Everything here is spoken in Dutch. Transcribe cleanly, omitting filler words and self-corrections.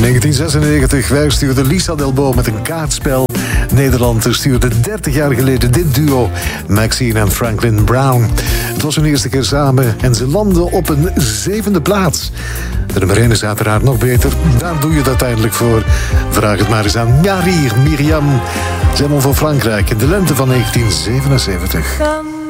1996, wij stuurden Lisa Delbo met een kaartspel. Nederland stuurde 30 jaar geleden dit duo, Maxine en Franklin Brown. Het was hun eerste keer samen en ze landden op een 7e plaats. De nummer 1 is uiteraard nog beter, daar doe je het uiteindelijk voor. Vraag het maar eens aan Miriam. Zij won voor Frankrijk in de lente van 1977.